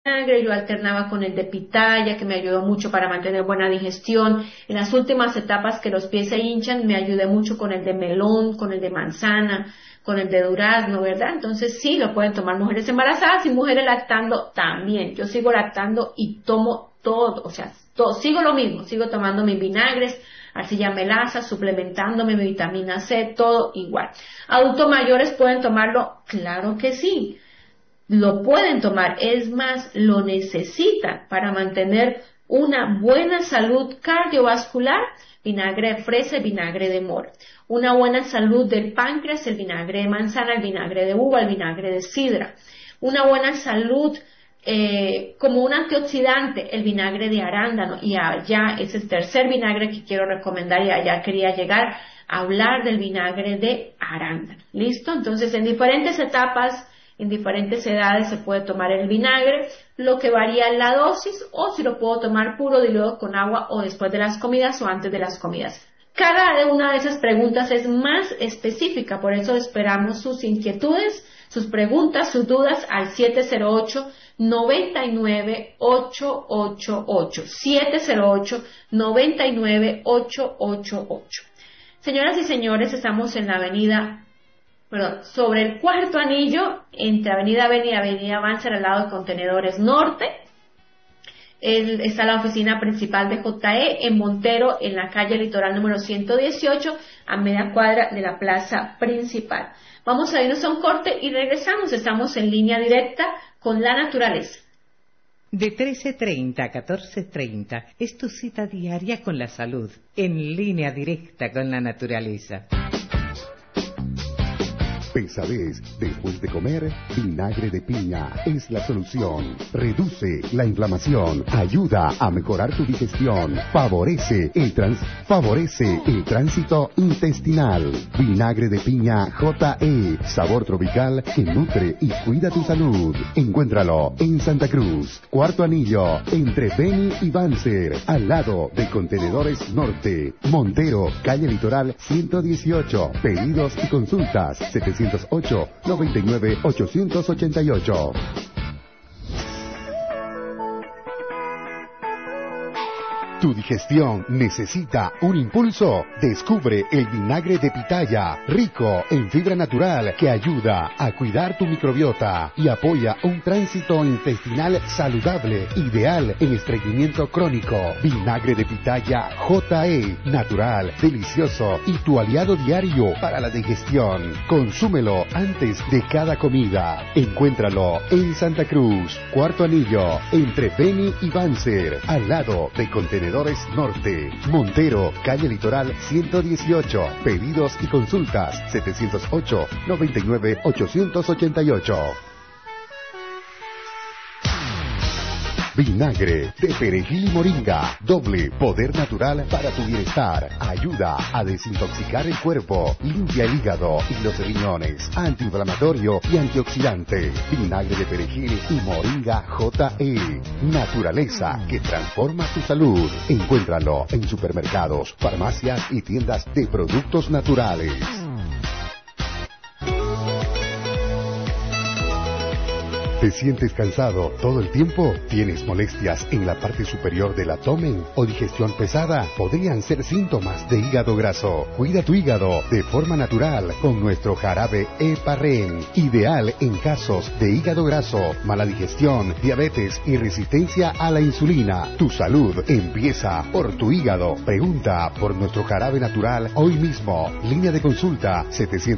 vinagre, yo alternaba con el de pitaya, que me ayudó mucho para mantener buena digestión. En las últimas etapas que los pies se hinchan, me ayudé mucho con el de melón, con el de manzana, con el de durazno, ¿verdad? Entonces sí, lo pueden tomar mujeres embarazadas y mujeres lactando también. Yo sigo lactando y tomo todo, o sea, sigo lo mismo, sigo tomando mis vinagres, arcilla melaza, suplementándome mi vitamina C, todo igual. ¿Adultos mayores pueden tomarlo? Claro que sí. Lo pueden tomar, es más, lo necesitan para mantener una buena salud cardiovascular, vinagre de fresa y vinagre de mora. Una buena salud del páncreas, el vinagre de manzana, el vinagre de uva, el vinagre de sidra. Una buena salud como un antioxidante, el vinagre de arándano. Y allá es el tercer vinagre que quiero recomendar y allá quería llegar a hablar del vinagre de arándano. ¿Listo? Entonces, en diferentes etapas, en diferentes edades se puede tomar el vinagre, lo que varía es la dosis o si lo puedo tomar puro diluido con agua o después de las comidas o antes de las comidas. Cada una de esas preguntas es más específica, por eso esperamos sus inquietudes, sus preguntas, sus dudas al 708-99-888. 708-99-888. Señoras y señores, estamos en la sobre el cuarto anillo, entre Avenida Beni y Avenida Banzer, al lado de Contenedores Norte. Está la oficina principal de JE en Montero, en la calle Litoral número 118, a media cuadra de la plaza principal. Vamos a irnos a un corte y regresamos. Estamos en línea directa con la naturaleza. De 13:30 a 14:30 es tu cita diaria con la salud, en línea directa con la naturaleza. Pesadez después de comer, vinagre de piña es la solución. Reduce la inflamación, ayuda a mejorar tu digestión, favorece el tránsito intestinal. Vinagre de piña JE, sabor tropical que nutre y cuida tu salud. Encuéntralo en Santa Cruz, cuarto anillo, entre Beni y Banzer, al lado de Contenedores Norte. Montero, calle Litoral 118. Pedidos y consultas 708-99-888. ¿Tu digestión necesita un impulso? Descubre el vinagre de pitaya, rico en fibra natural que ayuda a cuidar tu microbiota y apoya un tránsito intestinal saludable, ideal en estreñimiento crónico. Vinagre de pitaya JE, natural, delicioso y tu aliado diario para la digestión. Consúmelo antes de cada comida. Encuéntralo en Santa Cruz, cuarto anillo, entre Beni y Banzer, al lado de Contenedores Norte. Montero, calle Litoral 118. Pedidos y consultas 708-99-888. Vinagre de perejil y moringa, doble poder natural para tu bienestar. Ayuda a desintoxicar el cuerpo, limpia el hígado y los riñones, antiinflamatorio y antioxidante. Vinagre de perejil y moringa JE, naturaleza que transforma tu salud. Encuéntralo en supermercados, farmacias y tiendas de productos naturales. ¿Te sientes cansado todo el tiempo? ¿Tienes molestias en la parte superior del abdomen o digestión pesada? Podrían ser síntomas de hígado graso. Cuida tu hígado de forma natural con nuestro jarabe Heparren, ideal en casos de hígado graso, mala digestión, diabetes y resistencia a la insulina. Tu salud empieza por tu hígado. Pregunta por nuestro jarabe natural hoy mismo. Línea de consulta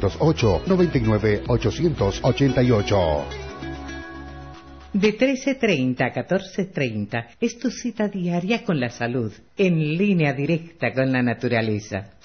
708-99-888. De 13:30 a 14:30 es tu cita diaria con la salud, en línea directa con la naturaleza.